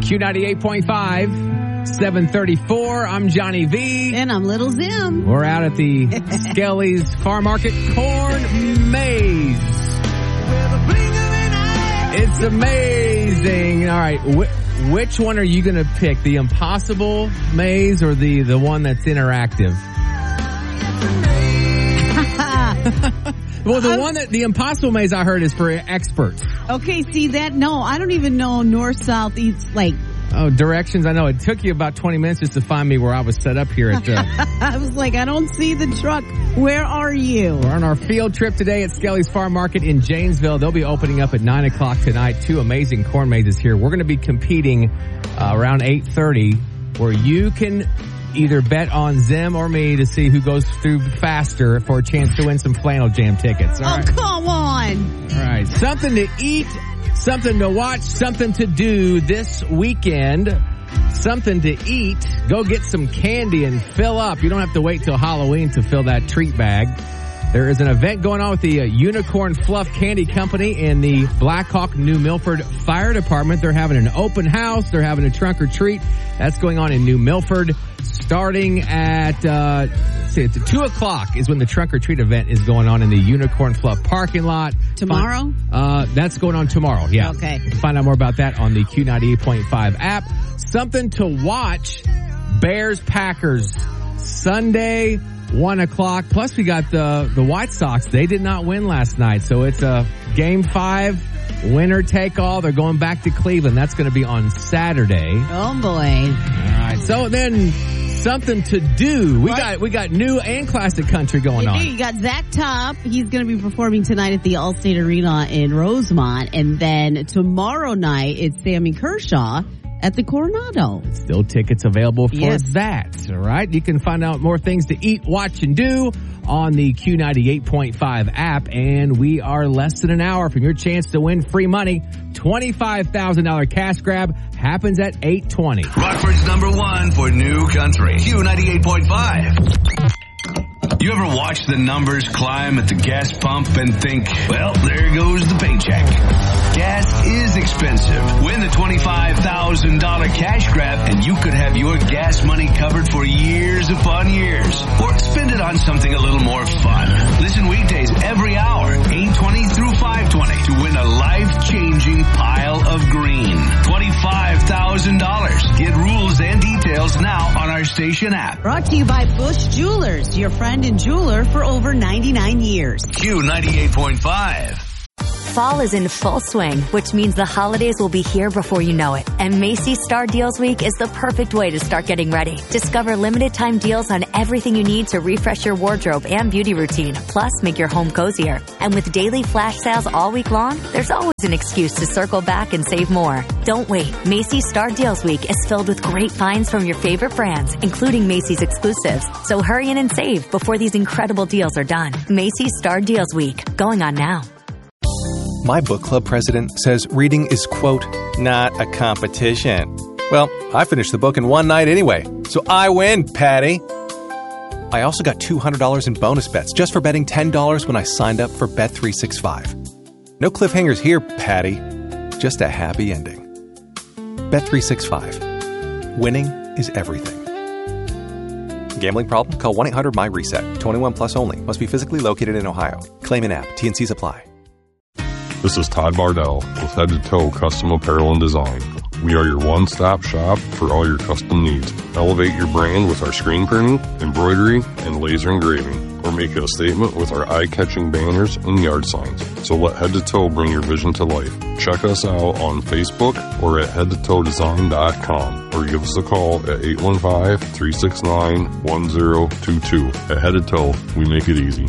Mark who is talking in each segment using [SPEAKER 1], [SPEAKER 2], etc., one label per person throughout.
[SPEAKER 1] Q98.5, 734. I'm Johnny V.
[SPEAKER 2] And I'm Little Zim.
[SPEAKER 1] We're out at the Skelly's Farm Market Corn Maze. It's amazing. All right, which one are you going to pick? The Impossible Maze or the one that's interactive? Well, the Impossible Maze I heard is for experts.
[SPEAKER 2] Okay, see I don't even know north, south, east, like.
[SPEAKER 1] Oh, directions. I know it took you about 20 minutes just to find me where I was set up here at
[SPEAKER 2] I was like, I don't see the truck. Where are you?
[SPEAKER 1] We're on our field trip today at Skelly's Farm Market in Janesville. They'll be opening up at 9 o'clock tonight. Two amazing corn mazes here. We're going to be competing around 8:30 where you can either bet on Zim or me to see who goes through faster for a chance to win some Flannel Jam tickets.
[SPEAKER 2] All right? Come on.
[SPEAKER 1] All right. Something to eat, something to watch, something to do this weekend. Something to eat. Go get some candy and fill up. You don't have to wait till Halloween to fill that treat bag. There is an event going on with the Unicorn Fluff Candy Company in the Blackhawk New Milford Fire Department. They're having an open house. They're having a trunk or treat. That's going on in New Milford starting at, it's 2 o'clock is when the trunk or treat event is going on in the Unicorn Fluff parking lot.
[SPEAKER 2] Tomorrow?
[SPEAKER 1] That's going on tomorrow, yeah.
[SPEAKER 2] Okay.
[SPEAKER 1] You can find out more about that on the Q98.5 app. Something to watch, Bears-Packers, Sunday, 1 o'clock. Plus, we got the White Sox. They did not win last night, so it's a Game 5, winner take all. They're going back to Cleveland. That's going to be on Saturday.
[SPEAKER 2] Oh, boy.
[SPEAKER 1] All right, so then something to do. We got new and classic country going on.
[SPEAKER 2] You got Zach Top. He's going to be performing tonight at the Allstate Arena in Rosemont. And then tomorrow night, it's Sammy Kershaw at the Coronado.
[SPEAKER 1] Still tickets available for that. All right. You can find out more things to eat, watch, and do on the Q98.5 app. And we are less than an hour from your chance to win free money. $25,000 cash grab happens at 8:20.
[SPEAKER 3] Rockford's number one for new country. Q98.5. You ever watch the numbers climb at the gas pump and think, well, there goes the paycheck? Gas is expensive. Win the $25,000 cash grab and you could have your gas money covered for years upon years. Or spend it on something a little more fun. Listen weekdays every hour, 8:20 through 5:20 to win a life-changing pile of green. $25,000. Get rules and details now on our station app.
[SPEAKER 2] Brought to you by Bush Jewelers, your friend and jeweler for over 99 years.
[SPEAKER 3] Q98.5.
[SPEAKER 4] Fall is in full swing, which means the holidays will be here before you know it. And Macy's Star Deals Week is the perfect way to start getting ready. Discover limited time deals on everything you need to refresh your wardrobe and beauty routine, plus make your home cozier. And with daily flash sales all week long, there's always an excuse to circle back and save more. Don't wait. Macy's Star Deals Week is filled with great finds from your favorite brands, including Macy's exclusives. So hurry in and save before these incredible deals are done. Macy's Star Deals Week, going on now.
[SPEAKER 5] My book club president says reading is, quote, not a competition. Well, I finished the book in one night anyway, so I win, Patty. I also got $200 in bonus bets just for betting $10 when I signed up for Bet365. No cliffhangers here, Patty. Just a happy ending. Bet365. Winning is everything. Gambling problem? Call 1-800-MY-RESET. 21 plus only. Must be physically located in Ohio. Claim an app. T&Cs apply.
[SPEAKER 6] This is Todd Bardell with Head to Toe Custom Apparel and Design. We are your one-stop shop for all your custom needs. Elevate your brand with our screen printing, embroidery, and laser engraving, or make a statement with our eye-catching banners and yard signs. So let Head to Toe bring your vision to life. Check us out on Facebook or at headtotoedesign.com, or give us a call at 815-369-1022. At Head to Toe, we make it easy.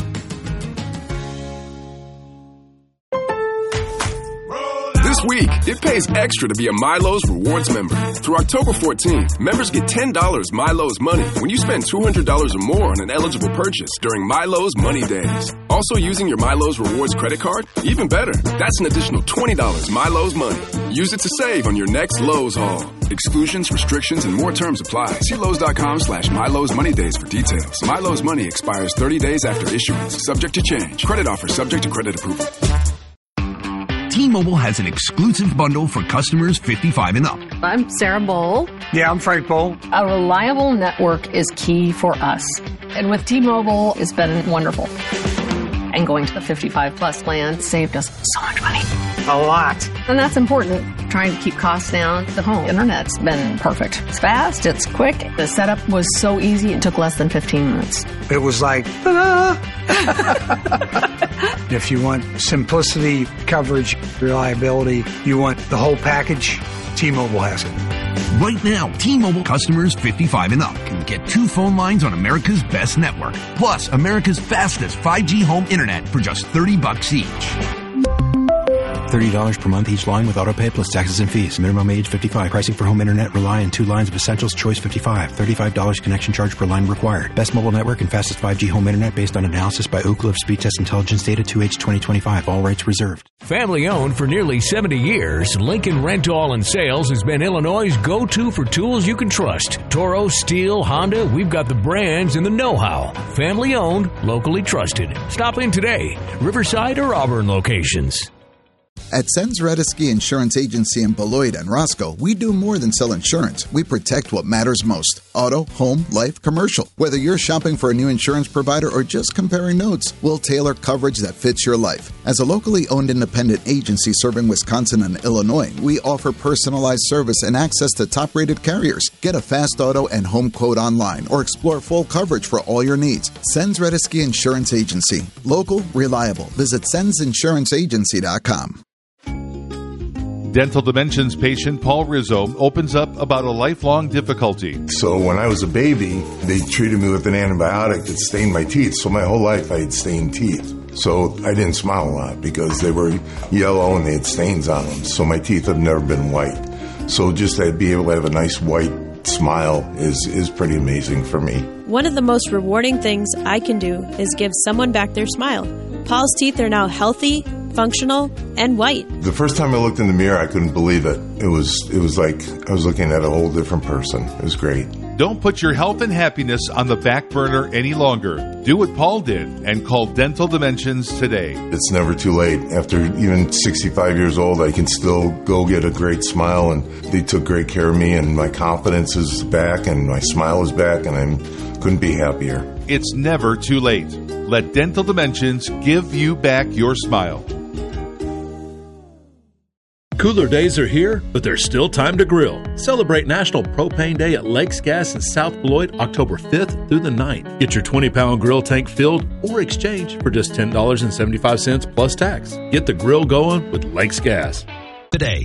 [SPEAKER 7] This week, it pays extra to be a MyLowe's Rewards member. Through October 14th, members get $10 MyLowe's money when you spend $200 or more on an eligible purchase during MyLowe's Money Days. Also using your MyLowe's Rewards credit card? Even better, that's an additional $20 MyLowe's money. Use it to save on your next Lowe's haul. Exclusions, restrictions, and more terms apply. See Lowe's.com/MyLowe's Money Days for details. MyLowe's money expires 30 days after issuance. Subject to change. Credit offer subject to credit approval.
[SPEAKER 3] T-Mobile has an exclusive bundle for customers 55 and up.
[SPEAKER 8] I'm Sarah Bowl.
[SPEAKER 9] Yeah, I'm Frank Bowl.
[SPEAKER 8] A reliable network is key for us. And with T-Mobile, it's been wonderful. And going to the 55-plus plan saved us so much money.
[SPEAKER 9] A lot.
[SPEAKER 8] And that's important. Trying to keep costs down. The home internet's been perfect. It's fast. It's quick. The setup was so easy. It took less than 15 minutes.
[SPEAKER 9] It was like, ta-da! If you want simplicity, coverage, reliability, you want the whole package, T-Mobile has it.
[SPEAKER 3] Right now, T-Mobile customers 55 and up can get 2 phone lines on America's best network, plus America's fastest 5G home internet for just $30 each.
[SPEAKER 10] $30 per month each line with autopay plus taxes and fees. Minimum age 55. Pricing for home internet rely on 2 lines of Essentials Choice 55. $35 connection charge per line required. Best mobile network and fastest 5G home internet based on analysis by Ookla of Speed Test Intelligence data 2H 2025. All rights reserved.
[SPEAKER 11] Family owned for nearly 70 years, Lincoln Rental and Sales has been Illinois' go-to for tools you can trust. Toro, Steel, Honda, we've got the brands and the know-how. Family owned, locally trusted. Stop in today. Riverside or Auburn locations.
[SPEAKER 12] At Sens Redesky Insurance Agency in Beloit and Roscoe, we do more than sell insurance. We protect what matters most. Auto, home, life, commercial. Whether you're shopping for a new insurance provider or just comparing notes, we'll tailor coverage that fits your life. As a locally owned independent agency serving Wisconsin and Illinois, we offer personalized service and access to top-rated carriers. Get a fast auto and home quote online or explore full coverage for all your needs. Sens Redesky Insurance Agency. Local, reliable. Visit sensinsuranceagency.com.
[SPEAKER 13] Dental Dimensions patient Paul Rizzo opens up about a lifelong difficulty.
[SPEAKER 14] So when I was a baby, they treated me with an antibiotic that stained my teeth. So my whole life I had stained teeth. So I didn't smile a lot because they were yellow and they had stains on them. So my teeth have never been white. So just to be able to have a nice white smile is pretty amazing for me.
[SPEAKER 15] One of the most rewarding things I can do is give someone back their smile. Paul's teeth are now healthy, functional, and white.
[SPEAKER 14] The first time I looked in the mirror, I couldn't believe it. It was like I was looking at a whole different person. It was great.
[SPEAKER 13] Don't put your health and happiness on the back burner any longer. Do what Paul did and call Dental Dimensions today.
[SPEAKER 14] It's never too late. After even 65 years old, I can still go get a great smile, and they took great care of me, and my confidence is back, and my smile is back, and I couldn't be happier.
[SPEAKER 13] It's never too late. Let Dental Dimensions give you back your smile.
[SPEAKER 16] Cooler days are here, but there's still time to grill. Celebrate National Propane Day at Lakes Gas in South Beloit, October 5th through the 9th. Get your 20-pound grill tank filled or exchanged for just $10.75 plus tax. Get the grill going with Lakes Gas.
[SPEAKER 17] Today.